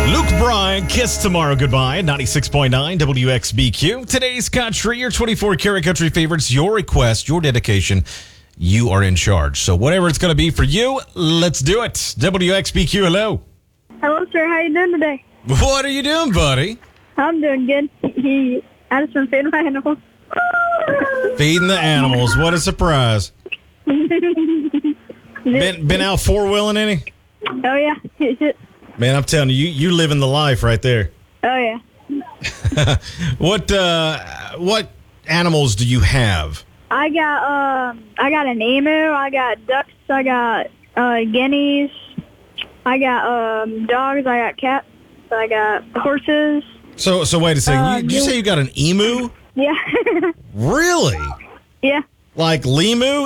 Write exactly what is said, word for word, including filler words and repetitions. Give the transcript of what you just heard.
Luke Bryan, Kiss Tomorrow Goodbye, ninety-six point nine W X B Q. Today's country, your twenty-four karat country favorites, your request, your dedication. You are in charge. So whatever it's going to be for you, let's do it. W X B Q, hello. Hello, sir. How you doing today? What are you doing, buddy? I'm doing good. He, I just been feeding my animals. Feeding the animals. What a surprise. Been, been out four-wheeling any? Oh, yeah. Man, I'm telling you, you, you living the life right there. Oh, yeah. What uh, what animals do you have? I got um, I got an emu. I got ducks. I got uh, guineas. I got um, dogs. I got cats. I got horses. So, so wait a second. Uh, you, did you say you got an emu? Yeah. Really? Yeah. Like Limu?